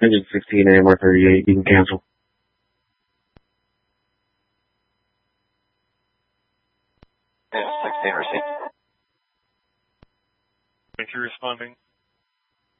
Engine 16 AMR 38, you can cancel. Yeah, 16 received. Thank you responding.